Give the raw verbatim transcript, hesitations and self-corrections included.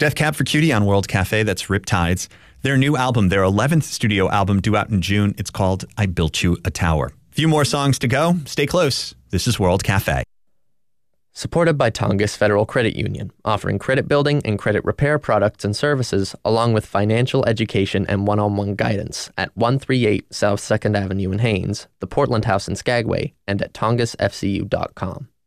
Death Cab for Cutie on World Cafe. That's Riptides. Their new album, their eleventh studio album, due out in June. It's called I Built You a Tower. Few more songs to go. Stay close. This is World Cafe. Supported by Tongass Federal Credit Union, offering credit building and credit repair products and services, along with financial education and one-on-one guidance at one thirty-eight South second Avenue in Haines, the Portland House in Skagway, and at tongass f c u dot com.